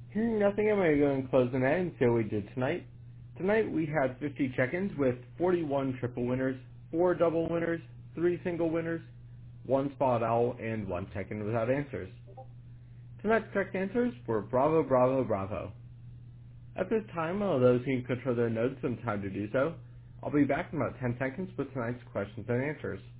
Hearing nothing, I'm going to go and close the net and see how we did tonight. Tonight we had 50 check-ins with 41 triple winners, 4 double winners, 3 single winners, 1 spot owl, and 1 check-in without answers. Tonight's correct answers were Bravo, Bravo, Bravo. At this time, while those who can control their notes some time to do so, I'll be back in about 10 seconds with tonight's questions and answers.